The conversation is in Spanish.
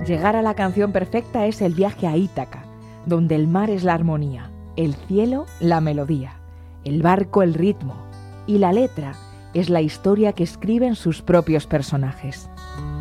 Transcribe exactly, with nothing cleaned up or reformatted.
Llegar a la canción perfecta es el viaje a Ítaca, donde el mar es la armonía, el cielo la melodía, el barco el ritmo y la letra es la historia que escriben sus propios personajes.